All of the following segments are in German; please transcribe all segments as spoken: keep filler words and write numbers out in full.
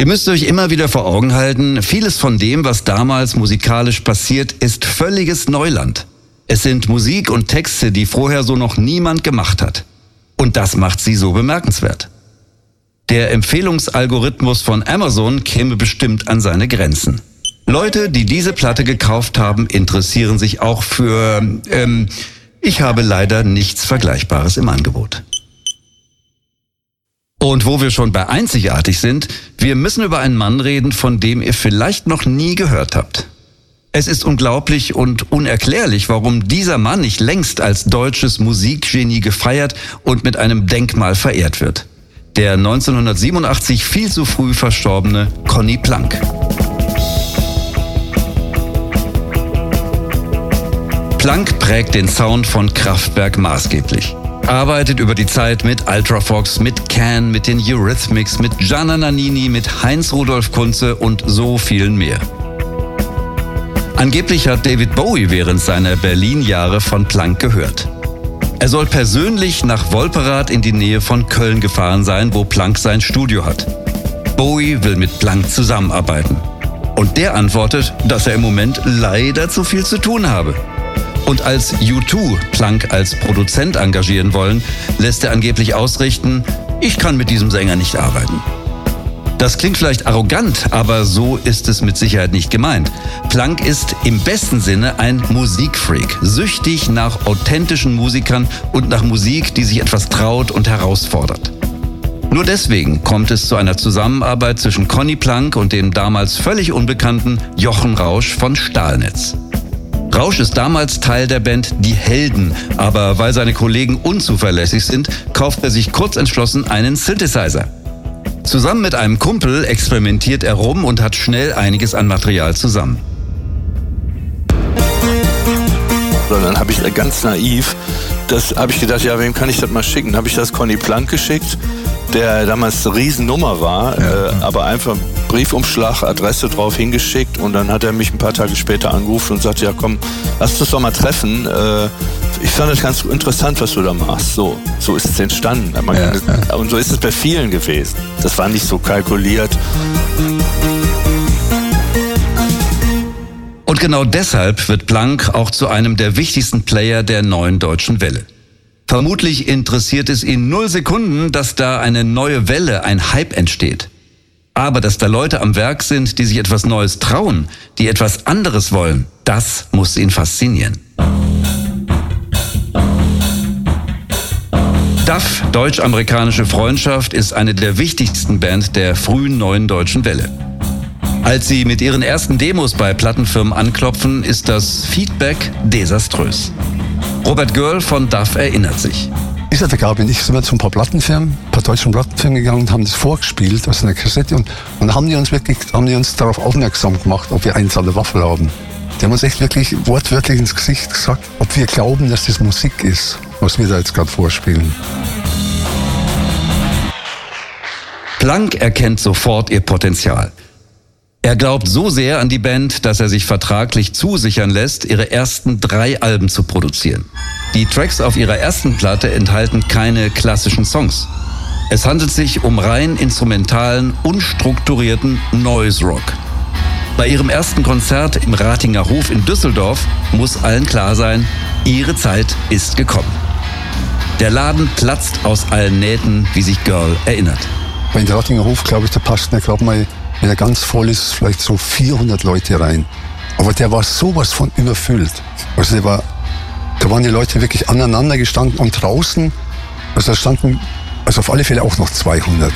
Ihr müsst euch immer wieder vor Augen halten, vieles von dem, was damals musikalisch passiert, ist völliges Neuland. Es sind Musik und Texte, die vorher so noch niemand gemacht hat. Und das macht sie so bemerkenswert. Der Empfehlungsalgorithmus von Amazon käme bestimmt an seine Grenzen. Leute, die diese Platte gekauft haben, interessieren sich auch für, ähm, ich habe leider nichts Vergleichbares im Angebot. Und wo wir schon bei einzigartig sind, wir müssen über einen Mann reden, von dem ihr vielleicht noch nie gehört habt. Es ist unglaublich und unerklärlich, warum dieser Mann nicht längst als deutsches Musikgenie gefeiert und mit einem Denkmal verehrt wird. Der neunzehnhundertsiebenundachtzig viel zu früh verstorbene Conny Plank. Plank prägt den Sound von Kraftwerk maßgeblich. Arbeitet über die Zeit mit Ultravox, mit Can, mit den Eurythmics, mit Gianna Nannini, mit Heinz-Rudolf Kunze und so vielen mehr. Angeblich hat David Bowie während seiner Berlin-Jahre von Plank gehört. Er soll persönlich nach Wolperath in die Nähe von Köln gefahren sein, wo Plank sein Studio hat. Bowie will mit Plank zusammenarbeiten. Und der antwortet, dass er im Moment leider zu viel zu tun habe. Und als U zwei Plank als Produzent engagieren wollen, lässt er angeblich ausrichten, ich kann mit diesem Sänger nicht arbeiten. Das klingt vielleicht arrogant, aber so ist es mit Sicherheit nicht gemeint. Plank ist im besten Sinne ein Musikfreak, süchtig nach authentischen Musikern und nach Musik, die sich etwas traut und herausfordert. Nur deswegen kommt es zu einer Zusammenarbeit zwischen Conny Plank und dem damals völlig unbekannten Jochen Rausch von Stahlnetz. Rausch ist damals Teil der Band Die Helden, aber weil seine Kollegen unzuverlässig sind, kauft er sich kurz entschlossen einen Synthesizer. Zusammen mit einem Kumpel experimentiert er rum und hat schnell einiges an Material zusammen. Und dann habe ich ganz naiv, das habe ich gedacht, ja, wem kann ich das mal schicken? Dann habe ich das Conny Plank geschickt, der damals eine Riesennummer war, ja. äh, aber einfach Briefumschlag, Adresse drauf hingeschickt und dann hat er mich ein paar Tage später angerufen und sagte, ja komm, lass uns doch mal treffen. Äh, ich fand das ganz interessant, was du da machst. So, so ist es entstanden. Man, ja, ja. Und so ist es bei vielen gewesen. Das war nicht so kalkuliert. Und genau deshalb wird Plank auch zu einem der wichtigsten Player der neuen deutschen Welle. Vermutlich interessiert es ihn null Sekunden, dass da eine neue Welle, ein Hype entsteht. Aber dass da Leute am Werk sind, die sich etwas Neues trauen, die etwas anderes wollen, das muss ihn faszinieren. D A F, Deutsch-Amerikanische Freundschaft, ist eine der wichtigsten Bands der frühen neuen deutschen Welle. Als sie mit ihren ersten Demos bei Plattenfirmen anklopfen, ist das Feedback desaströs. Robert Görl von D A F erinnert sich. Dieser Vergabe bin ich sind zu ein paar Plattenfirmen, ein paar deutschen Plattenfirmen gegangen und haben das vorgespielt aus einer Kassette und, und dann haben die uns wirklich, haben die uns darauf aufmerksam gemacht, ob wir eins an der Waffel haben. Die haben uns echt wirklich wortwörtlich ins Gesicht gesagt, ob wir glauben, dass das Musik ist, was wir da jetzt gerade vorspielen. Plank erkennt sofort ihr Potenzial. Er glaubt so sehr an die Band, dass er sich vertraglich zusichern lässt, ihre ersten drei Alben zu produzieren. Die Tracks auf ihrer ersten Platte enthalten keine klassischen Songs. Es handelt sich um rein instrumentalen, unstrukturierten Noise Rock. Bei ihrem ersten Konzert im Ratinger Hof in Düsseldorf muss allen klar sein, ihre Zeit ist gekommen. Der Laden platzt aus allen Nähten, wie sich Görl erinnert. Bei der Ratinger Hof, glaube ich, da passten ja gerade mal, wenn er ganz voll ist, vielleicht so vierhundert Leute rein. Aber der war sowas von überfüllt. Also der war, da waren die Leute wirklich aneinander gestanden und draußen, also da standen, also auf alle Fälle auch noch zweihundert.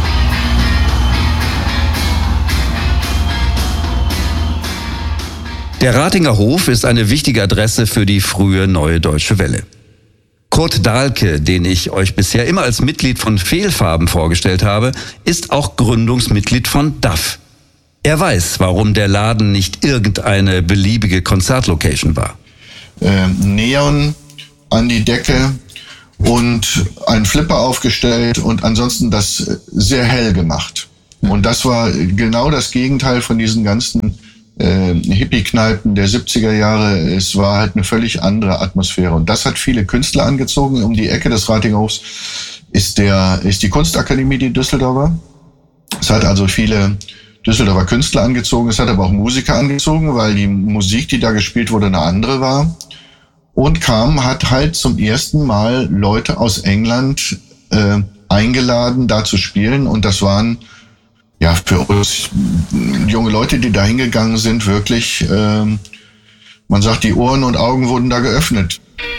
Der Ratinger Hof ist eine wichtige Adresse für die frühe neue deutsche Welle. Kurt Dahlke, den ich euch bisher immer als Mitglied von Fehlfarben vorgestellt habe, ist auch Gründungsmitglied von D A F. Er weiß, warum der Laden nicht irgendeine beliebige Konzertlocation war. Äh, Neon an die Decke und ein Flipper aufgestellt und ansonsten das sehr hell gemacht. Und das war genau das Gegenteil von diesen ganzen äh, Hippie-Kneipen der siebziger Jahre. Es war halt eine völlig andere Atmosphäre. Und das hat viele Künstler angezogen. Um die Ecke des Ratinger Hofs ist, der, ist die Kunstakademie, die Düsseldorfer. Es hat also viele Düsseldorfer Künstler angezogen, es hat aber auch Musiker angezogen, weil die Musik, die da gespielt wurde, eine andere war. Und Kam hat halt zum ersten Mal Leute aus England äh, eingeladen, da zu spielen. Und das waren ja für uns junge Leute, die da hingegangen sind, wirklich, äh, man sagt, die Ohren und Augen wurden da geöffnet.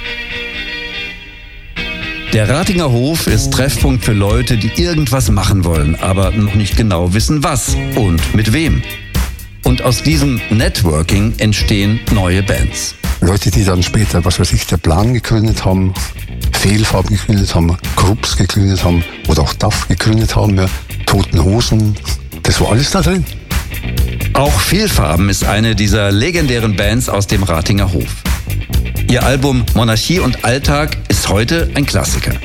Der Ratinger Hof ist Treffpunkt für Leute, die irgendwas machen wollen, aber noch nicht genau wissen, was und mit wem. Und aus diesem Networking entstehen neue Bands. Leute, die dann später, was weiß ich, der Plan gegründet haben, Fehlfarben gegründet haben, Krups gegründet haben oder auch D A F gegründet haben, ja, Toten Hosen, das war alles da drin. Auch Fehlfarben ist eine dieser legendären Bands aus dem Ratinger Hof. Ihr Album Monarchie und Alltag ist heute ein Klassiker.